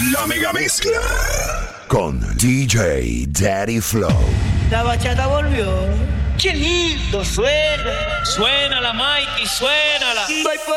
La mega mezcla con DJ Daddy Flow. La bachata volvió. ¡Qué lindo suena! Suénala, Mikey, suénala. Voy